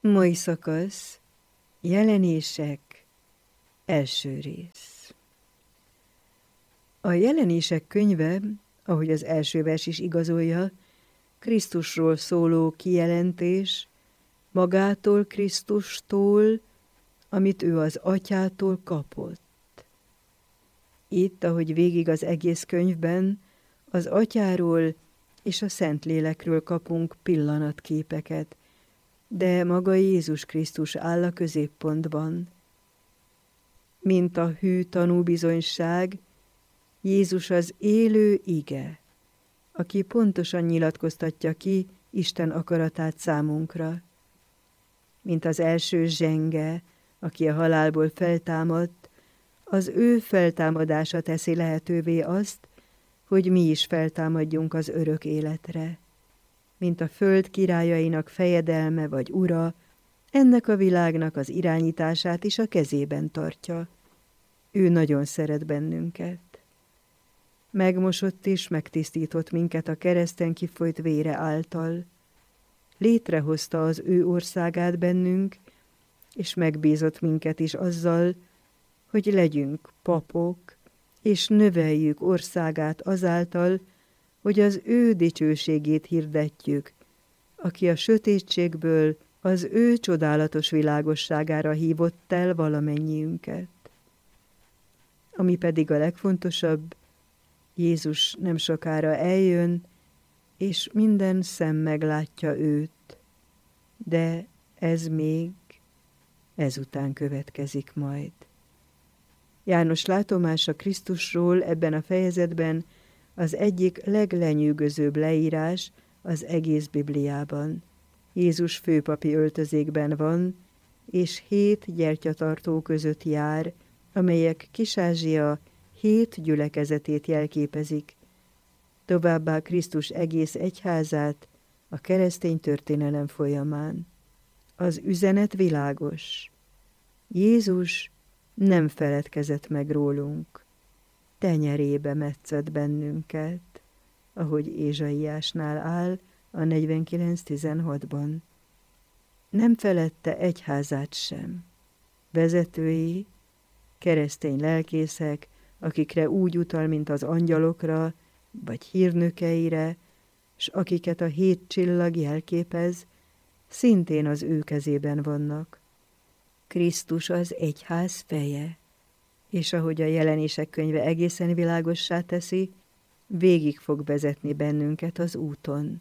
Mai szakasz, Jelenések, első rész. A Jelenések könyve, ahogy az első vers is igazolja, Krisztusról szóló kijelentés, magától Krisztustól, amit ő az Atyától kapott. Itt, ahogy végig az egész könyvben, az Atyáról és a Szentlélekről kapunk pillanatképeket, de maga Jézus Krisztus áll a középpontban. Mint a hű tanúbizonyság, Jézus az élő ige, aki pontosan nyilatkoztatja ki Isten akaratát számunkra. Mint az első zsenge, aki a halálból feltámadt, az ő feltámadása teszi lehetővé azt, hogy mi is feltámadjunk az örök életre. Mint a föld királyainak fejedelme vagy ura, ennek a világnak az irányítását is a kezében tartja. Ő nagyon szeret bennünket. Megmosott és megtisztított minket a kereszten kifolyt vére által. Létrehozta az ő országát bennünk, és megbízott minket is azzal, hogy legyünk papok, és növeljük országát azáltal, hogy az ő dicsőségét hirdetjük, aki a sötétségből az ő csodálatos világosságára hívott el valamennyiünket. Ami pedig a legfontosabb, Jézus nem sokára eljön, és minden szem meglátja őt, de ez még ezután következik majd. János látomása Krisztusról ebben a fejezetben az egyik leglenyűgözőbb leírás az egész Bibliában. Jézus főpapi öltözékben van, és 7 gyertyatartó között jár, amelyek Kis-Ázsia 7 gyülekezetét jelképezik, továbbá Krisztus egész egyházát a keresztény történelem folyamán. Az üzenet világos. Jézus nem feledkezett meg rólunk, tenyerébe metszett bennünket, ahogy Ézsaiásnál áll a 49:16-ban. Nem feledte egyházát sem. Vezetői, keresztény lelkészek, akikre úgy utal, mint az angyalokra, vagy hírnökeire, s akiket a 7 csillag jelképez, szintén az ő kezében vannak. Krisztus az egyház feje, és ahogy a Jelenések könyve egészen világossá teszi, végig fog vezetni bennünket az úton.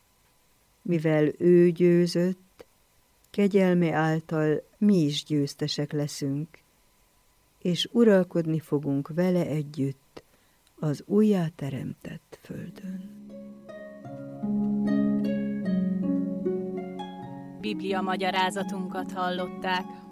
Mivel ő győzött, kegyelme által mi is győztesek leszünk, és uralkodni fogunk vele együtt az újjáteremtett földön. Biblia magyarázatunkat hallották.